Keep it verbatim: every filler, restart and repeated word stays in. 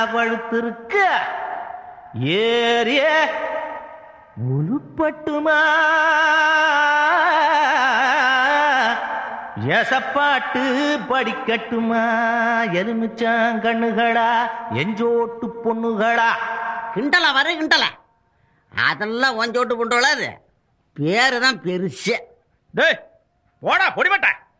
பழுத்திருக்க ஏறிய உருப்பட்டுமா எசப்பாட்டு படிக்கட்டுமா எலுமிச்சாங்கண்ணுகளா எஞ்சோட்டு பொண்ணுகளா. கிண்டலா வர கிண்டலா அதெல்லாம் ஒஞ்சோட்டு பொண்ணுகளா அது பேரு தான் பெருசு. டேய் போடா பொடிபட்ட.